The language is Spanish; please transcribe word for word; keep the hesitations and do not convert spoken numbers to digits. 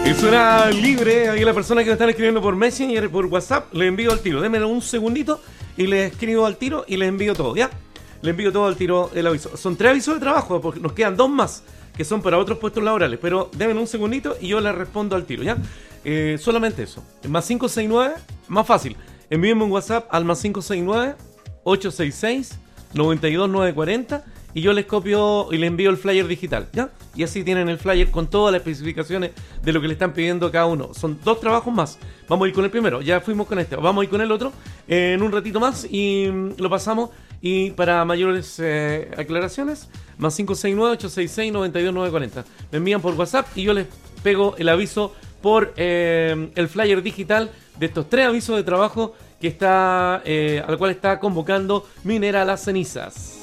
Y suena libre. Ahí la persona que me están escribiendo por Messenger, por WhatsApp, le envío al tiro. Démenme un segundito y les escribo al tiro y les envío todo, ¿ya? Le envío todo al tiro el aviso. Son tres avisos de trabajo, porque nos quedan dos más que son para otros puestos laborales. Pero démenme un segundito y yo les respondo al tiro, ¿ya? Eh, solamente eso. Más cinco seis nueve, más fácil. Envíenme un WhatsApp al más cinco seis nueve, ocho seis seis, nueve dos nueve cuatro cero y yo les copio y les envío el flyer digital, ¿ya? Y así tienen el flyer con todas las especificaciones de lo que le están pidiendo a cada uno. Son dos trabajos más. Vamos a ir con el primero, ya fuimos con este. Vamos a ir con el otro eh, en un ratito más y mm, lo pasamos. Y para mayores eh, aclaraciones, más cinco seis nueve, ocho seis seis, nueve dos nueve cuatro cero. Me envían por WhatsApp y yo les pego el aviso por eh, el flyer digital de estos tres avisos de trabajo que está, eh, al cual está convocando Minera Las Cenizas.